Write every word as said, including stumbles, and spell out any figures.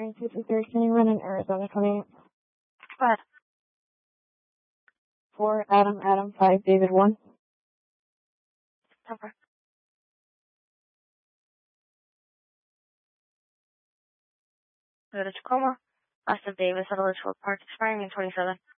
nine two two three, can you run in Arizona twenty-eight? Go ahead. four, Adam, Adam, five, David, one. Temper. Go to Tacoma. Austin Davis at Elizabeth Park, expiring in twenty-seven.